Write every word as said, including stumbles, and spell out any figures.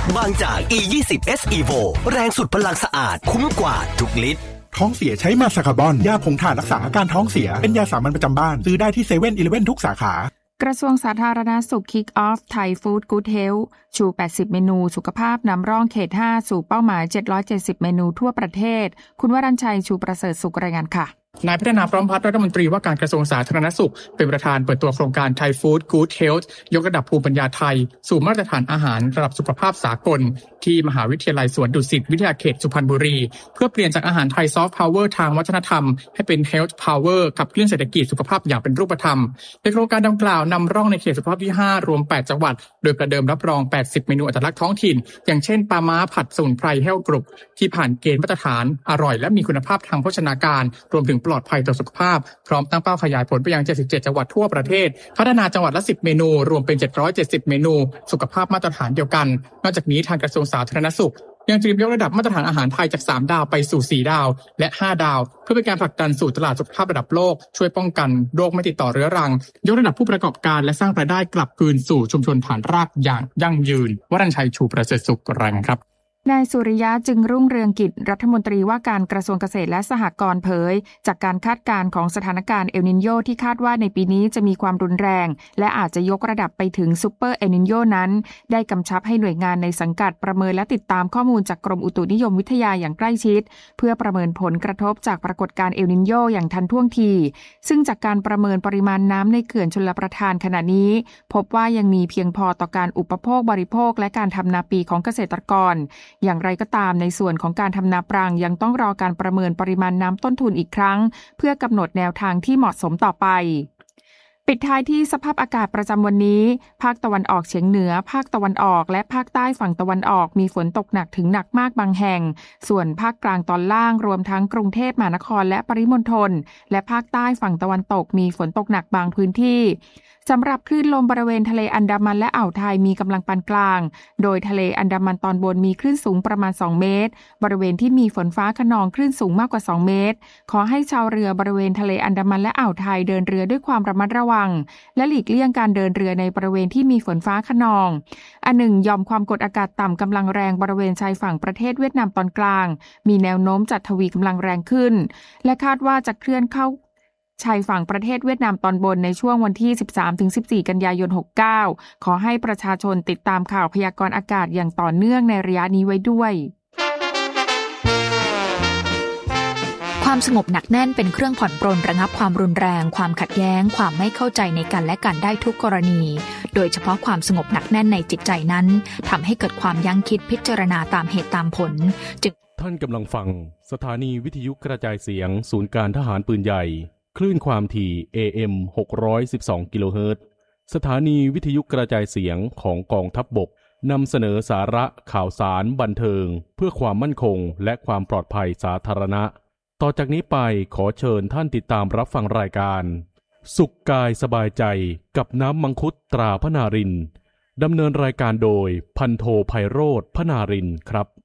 บางจาก อี ยี่สิบ เอส Evo แรงสุดพลังสะอาดคุ้มกว่าทุกลิตรท้องเสียใช้มาซาคาบอนยาผงถ่านรักษาอาการท้องเสียเป็นยาสามัญประจำบ้านซื้อได้ที่เซเว่นอีเลฟเว่นทุกสาขากระทรวงสาธารณสุข Kick Off Thai Food Good Health ชูแปดสิบเมนูสุขภาพนำร่องเขตห้าสู่เป้าหมายเจ็ดร้อยเจ็ดสิบเมนูทั่วประเทศคุณวรัญชัยชูประเสริฐสุขรายงานค่ะนายพัฒนาพร้อมพัฒน์รัฐมนตรีว่าการกระทรวงสาธารณสุขเป็นประธานเปิดตัวโครงการ Thai Food Good Health ยกระดับภูมิปัญญาไทยสู่มาตรฐานอาหารระดับสุขภาพสากลที่มหาวิทยาลัยสวนดุสิตวิทยาเขตสุพรรณบุรีเพื่อเปลี่ยนจากอาหารไทยซอฟต์พาวเวอร์ทางวัฒนธรรมให้เป็น Health Power ขับเคลื่อนเศรษฐกิจสุขภาพอย่างเป็นรูปธรรมในโครงการดังกล่าวนำร่องในเขตสุขภาพที่ห้ารวมแปดจังหวัดโดยประเดิมรับรองแปดสิบเมนูอัตลักษณ์ท้องถิ่นอย่างเช่นปลาม้าผัดสมุนไพรเฮลกรุ๊ปที่ผ่านเกณฑ์มาตรฐานอร่อยและมีคุณภาพทางโภชนาการรวมถึงปลอดภัยต่อสุขภาพพร้อมตั้งเป้าขยายผลไปยังเจ็ดสิบเจ็ดจังหวัดทั่วประเทศพัฒนาจังหวัดละสิบเมนูรวมเป็นเจ็ดร้อยเจ็ดสิบเมนูสุขภาพมาตรฐานเดียวกันนอกจากนี้ทางกระทรวงสาธารณสุขยังเตรียมยกระดับมาตรฐานอาหารไทยจากสามดาวไปสู่สี่ดาวและห้าดาวเพื่อเป็นการผลักดันสู่ตลาดสุขภาพระดับโลกช่วยป้องกันโรคไม่ติดต่อเรื้อรังยกระดับผู้ประกอบการและสร้างรายได้กลับคืนสู่ชุมชนฐานรากอย่างยั่งยืนวรัญชัยชูประเสริฐสุขรายงานครับนายสุริยะจึงรุ่งเรืองกิจรัฐมนตรีว่าการกระทรวงเกษตรและสหกรณ์เผยจากการคาดการณ์ของสถานการณ์เอลนิโญที่คาดว่าในปีนี้จะมีความรุนแรงและอาจจะยกระดับไปถึงซุปเปอร์เอลนิโญนั้นได้กำชับให้หน่วยงานในสังกัดประเมินและติดตามข้อมูลจากกรมอุตุนิยมวิทยาอย่างใกล้ชิดเพื่อประเมินผลกระทบจากปรากฏการณ์เอลนิโญอย่างทันท่วงทีซึ่งจากการประเมินปริมาณน้ำในเขื่อนชลประทานขณะนี้พบว่ายังมีเพียงพอต่อการอุปโภคบริโภคและการทำนาปีของเกษตรกรอย่างไรก็ตามในส่วนของการทำนาปรังยังต้องรอการประเมินปริมาณน้ำต้นทุนอีกครั้งเพื่อกำหนดแนวทางที่เหมาะสมต่อไปปิดท้ายที่สภาพอากาศประจำวันนี้ภาคตะวันออกเฉียงเหนือภาคตะวันออกและภาคใต้ฝั่งตะวันออกมีฝนตกหนักถึงหนักมากบางแห่งส่วนภาคกลางตอนล่างรวมทั้งกรุงเทพมหานครและปริมณฑลและภาคใต้ฝั่งตะวันตกมีฝนตกหนักบางพื้นที่สำหรับคลื่นลมบริเวณทะเลอันดามันและอ่าวไทยมีกำลังปานกลางโดยทะเลอันดามันตอนบนมีคลื่นสูงประมาณสองเมตรบริเวณที่มีฝนฟ้าคะนองคลื่นสูงมากกว่าสองเมตรขอให้ชาวเรือบริเวณทะเลอันดามันและอ่าวไทยเดินเรือด้วยความระมัดระวังและหลีกเลี่ยงการเดินเรือในบริเวณที่มีฝนฟ้าคะนองอันหนึ่งยอมความกดอากาศต่ำกำลังแรงบริเวณชายฝั่งประเทศเวียดนามตอนกลางมีแนวโน้มจะทวีกำลังแรงขึ้นและคาดว่าจะเคลื่อนเข้าชายฝั่งประเทศเวียดนามตอนบนในช่วงวันที่ สิบสามถึงสิบสี่ กันยายน หกเก้าขอให้ประชาชนติดตามข่าวพยากรณ์อากาศอย่างต่อเนื่องในระยะนี้ไว้ด้วยความสงบหนักแน่นเป็นเครื่องผ่อนปรนระงับความรุนแรงความขัดแย้งความไม่เข้าใจในกันและกันได้ทุกกรณีโดยเฉพาะความสงบหนักแน่นในจิตใจนั้นทำให้เกิดความยั้งคิดพิจารณาตามเหตุตามผลจึงท่านกำลังฟังสถานีวิทยุกระจายเสียงศูนย์การทหารปืนใหญ่คลื่นความถี่ เอ เอ็ม หกร้อยสิบสอง กิโลเฮิรตซ์สถานีวิทยุกระจายเสียงของกองทัพบกนำเสนอสาระข่าวสารบันเทิงเพื่อความมั่นคงและความปลอดภัยสาธารณะต่อจากนี้ไปขอเชิญท่านติดตามรับฟังรายการสุขกายสบายใจกับน้ำมังคุดตราพนารินดำเนินรายการโดยพันโทไพโรจน์พนารินครับ